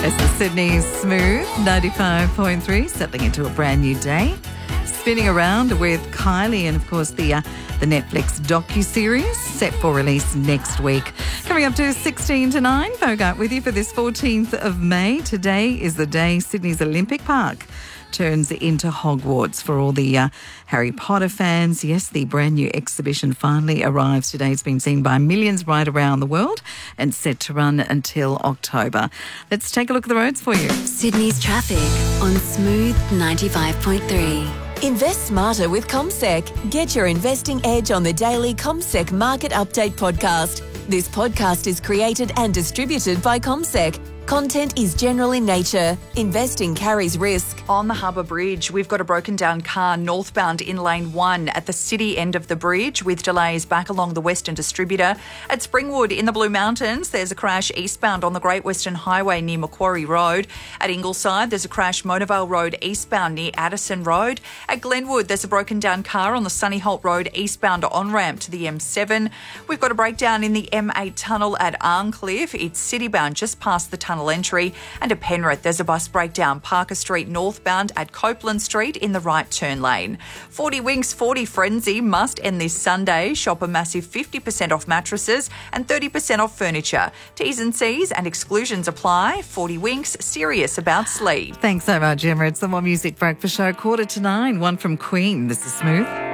It's the Sydney Smooth 95.3, settling into a brand new day. Spinning around with Kylie and, of course, the Netflix docu-series set for release next week. Coming up to 16 to 9, Bogart with you for this 14th of May. Today is the day Sydney's Olympic Park turns into Hogwarts for all the Harry Potter fans. Yes, the brand new exhibition finally arrives today. It's been seen by millions right around the world and set to run until October. Let's take a look at the roads for you. Sydney's traffic on Smooth 95.3. Invest smarter with CommSec. Get your investing edge on the daily CommSec Market Update podcast. This podcast is created and distributed by CommSec. Content is general in nature. Investing carries risk. On the Harbour Bridge, we've got a broken down car northbound in lane 1 at the city end of the bridge with delays back along the Western Distributor. At Springwood in the Blue Mountains, there's a crash eastbound on the Great Western Highway near Macquarie Road. At Ingleside, there's a crash Monavale Road eastbound near Addison Road. At Glenwood, there's a broken down car on the Sunnyholt Road eastbound on-ramp to the M7. We've got a breakdown in the M8 tunnel at Arncliffe. It's citybound just past the tunnel entry. And at Penrith, there's a bus breakdown Parker Street northbound at Copeland Street in the right turn lane. 40 Winks 40 Frenzy must end this Sunday. Shop a massive 50% off mattresses and 30% off furniture. T's and C's and exclusions apply. 40 Winks, serious about sleep. Thanks so much, Emma. It's the More Music Breakfast Show, 8:45, one from Queen. This is Smooth.